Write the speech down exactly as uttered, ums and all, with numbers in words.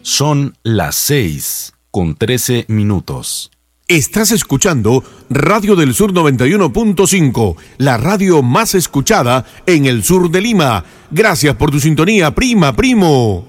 Son las seis con trece minutos. Estás escuchando Radio del Sur noventa y uno punto cinco, la radio más escuchada en el sur de Lima. Gracias por tu sintonía, prima, primo.